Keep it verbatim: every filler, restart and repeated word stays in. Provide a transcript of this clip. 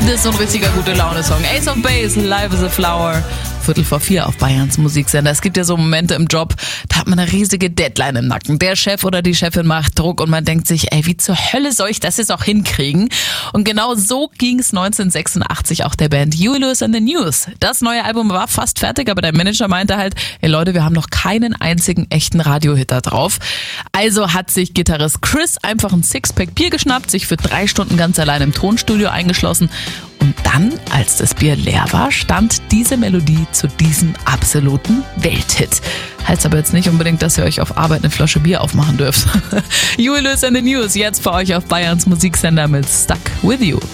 Das ist so ein richtiger gute Laune-Song. Ace of Base, Live is a Flower. Viertel vor vier auf Bayerns Musiksender. Es gibt ja so Momente im Job, da hat man eine riesige Deadline im Nacken. Der Chef oder die Chefin macht Druck und man denkt sich, ey, wie zur Hölle soll ich das jetzt auch hinkriegen? Und genau so ging es neunzehnhundertsechsundachtzig auch der Band Huey Lewis and the News. Das neue Album war fast fertig, aber der Manager meinte halt, ey Leute, wir haben noch keinen einzigen echten Radiohit da drauf. Also hat sich Gitarrist Chris einfach ein Sixpack Bier geschnappt, sich für drei Stunden ganz allein im Tonstudio eingeschlossen. Und dann, als das Bier leer war, stand diese Melodie zu diesem absoluten Welthit. Heißt aber jetzt nicht unbedingt, dass ihr euch auf Arbeit eine Flasche Bier aufmachen dürft. Huey Lewis and the News, jetzt für euch auf Bayerns Musiksender mit Stuck With You.